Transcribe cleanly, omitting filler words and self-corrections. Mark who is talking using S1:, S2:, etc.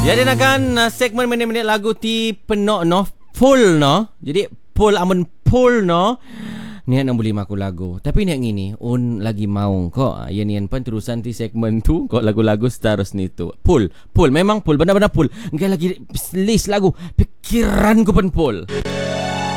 S1: Ya dia nakkan segmen minit-minit lagu ti penuh no full no. Jadi full amun full no. Niat nak boleh maku lagu. Tapi niat ngini un lagi mau kok. Yan pan terusan ti segmen tu kok lagu-lagu seterus ni tu. Full memang full benar-benar full. Engkai lagi list lagu. Pikiran ku pun full.